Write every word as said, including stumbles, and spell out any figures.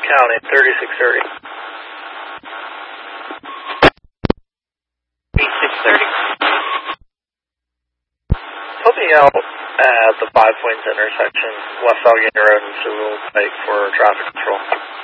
County, thirty-six thirty. thirty-six thirty. Put me out at the Five Points intersection, West Allegheny Road and Sewell Lake for traffic control.